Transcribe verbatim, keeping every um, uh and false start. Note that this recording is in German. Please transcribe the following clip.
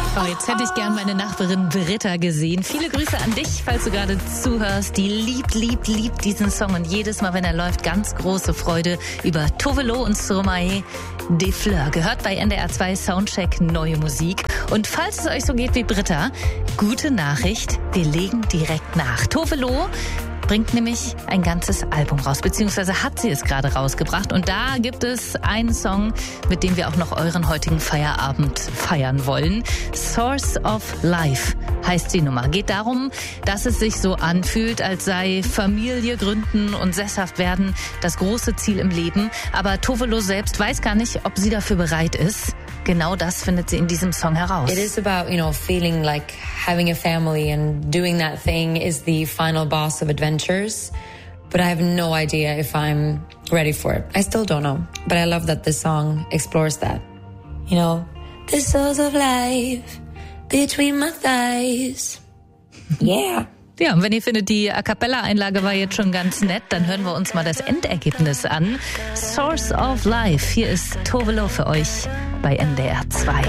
Oh, jetzt hätte ich gern meine Nachbarin Britta gesehen. Viele Grüße an dich, falls du gerade zuhörst. Die liebt, liebt, liebt diesen Song. Und jedes Mal, wenn er läuft, ganz große Freude über Tove Lo und Stromae des Fleurs. Gehört bei N D R zwei Soundcheck neue Musik. Und falls es euch so geht wie Britta, gute Nachricht, wir legen direkt nach. Tove Lo bringt nämlich ein ganzes Album raus, beziehungsweise hat sie es gerade rausgebracht. Und da gibt es einen Song, mit dem wir auch noch euren heutigen Feierabend feiern wollen. Source of Life heißt die Nummer. Geht darum, dass es sich so anfühlt, als sei Familie gründen und sesshaft werden das große Ziel im Leben. Aber Tove Lo selbst weiß gar nicht, ob sie dafür bereit ist. Genau das findet sie in diesem Song heraus. It is about, you know, feeling like having a family and doing that thing is the final boss of adventures. But I have no idea if I'm ready for it. I still don't know. But I love that this song explores that. You know, the source of life between my thighs. Yeah. Ja, und wenn ihr findet, die A Cappella-Einlage war jetzt schon ganz nett, dann hören wir uns mal das Endergebnis an. Source of Life. Hier ist Tove Lo für euch bei N D R zwei.